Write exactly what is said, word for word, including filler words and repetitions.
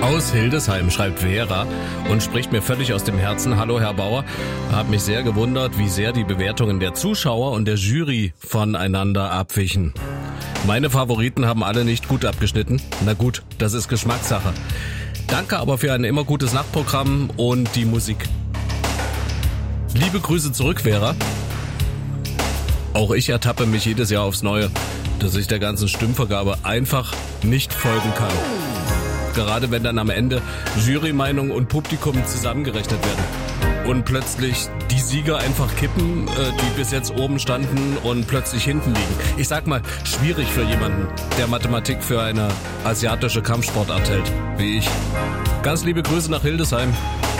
Aus Hildesheim schreibt Vera und spricht mir völlig aus dem Herzen. Hallo Herr Bauer, hab mich sehr gewundert, wie sehr die Bewertungen der Zuschauer und der Jury voneinander abwichen. Meine Favoriten haben alle nicht gut abgeschnitten. Na gut, das ist Geschmackssache. Danke aber für ein immer gutes Nachtprogramm und die Musik. Liebe Grüße zurück, Vera. Auch ich ertappe mich jedes Jahr aufs Neue, dass ich der ganzen Stimmvergabe einfach nicht folgen kann. Gerade wenn dann am Ende Jurymeinung und Publikum zusammengerechnet werden. Und plötzlich die Sieger einfach kippen, die bis jetzt oben standen und plötzlich hinten liegen. Ich sag mal, schwierig für jemanden, der Mathematik für eine asiatische Kampfsportart hält, wie ich. Ganz liebe Grüße nach Hildesheim.